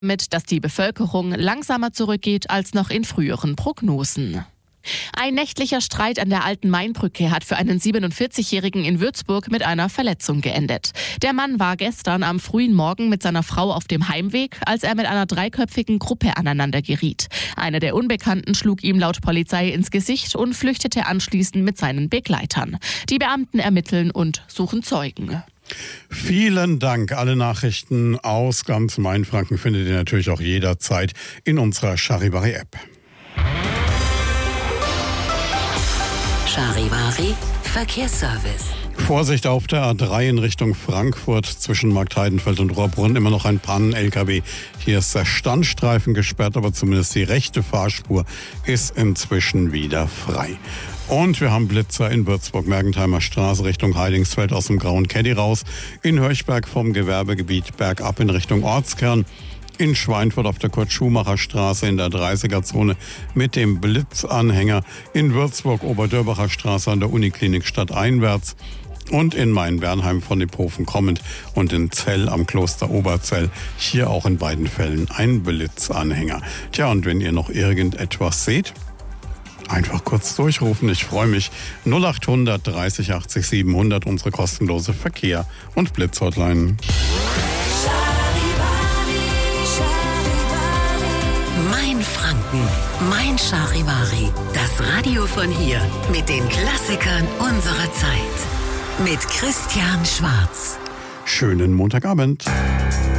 Mit, dass die Bevölkerung langsamer zurückgeht als noch in früheren Prognosen. Ein nächtlicher Streit an der Alten Mainbrücke hat für einen 47-Jährigen in Würzburg mit einer Verletzung geendet. Der Mann war gestern am frühen Morgen mit seiner Frau auf dem Heimweg, als er mit einer dreiköpfigen Gruppe aneinander geriet. Einer der Unbekannten schlug ihm laut Polizei ins Gesicht und flüchtete anschließend mit seinen Begleitern. Die Beamten ermitteln und suchen Zeugen. Vielen Dank. Alle Nachrichten aus ganz Mainfranken findet ihr natürlich auch jederzeit in unserer Charivari-App. Charivari Verkehrsservice. Vorsicht auf der A3 in Richtung Frankfurt zwischen Marktheidenfeld und Rohrbrunn. Immer noch ein Pannen-LKW. Hier ist der Standstreifen gesperrt, aber zumindest die rechte Fahrspur ist inzwischen wieder frei. Und wir haben Blitzer in Würzburg-Mergentheimer Straße Richtung Heidingsfeld aus dem Grauen Caddy raus. In Höchberg vom Gewerbegebiet bergab in Richtung Ortskern. In Schweinfurt auf der Kurt-Schumacher-Straße in der 30er-Zone mit dem Blitzanhänger. In Würzburg Oberdörbacher Straße an der Uniklinik stadteinwärts. Und in Main-Bernheim von Iphofen kommend und in Zell am Kloster Oberzell. Hier auch in beiden Fällen ein Blitzanhänger. Tja, und wenn ihr noch irgendetwas seht, einfach kurz durchrufen. Ich freue mich. 0800 30 80 700, unsere kostenlose Verkehr- und Blitzhotline. Mainfranken, Mein Charivari. Das Radio von hier mit den Klassikern unserer Zeit. Mit Christian Schwarz. Schönen Montagabend.